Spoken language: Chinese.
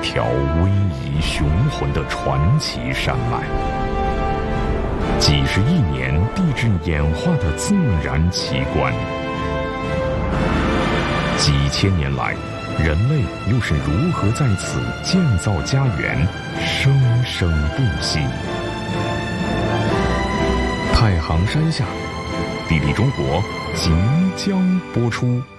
条逶迤雄浑的传奇山脉，几十亿年地质演化的自然奇观，几千年来人类又是如何在此建造家园，生生不息。太行山下，地理中国即将播出。